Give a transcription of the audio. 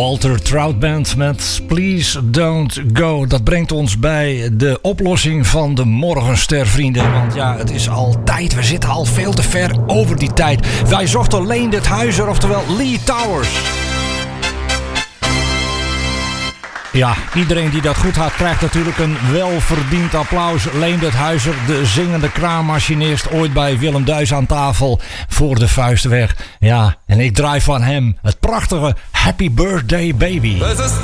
Walter Trout Band met Please Don't Go. Dat brengt ons bij de oplossing van de morgenster, vrienden. Want ja, het is al tijd. We zitten al veel te ver over die tijd. Wij zochten Leendert Huizer, oftewel Lee Towers. Ja, iedereen die dat goed had krijgt natuurlijk een welverdiend applaus. Leendert Huizer, de zingende kraammachinist, ooit bij Willem Duis aan tafel voor de Vuistweg. Ja, en ik draai van hem het prachtige Happy Birthday Baby.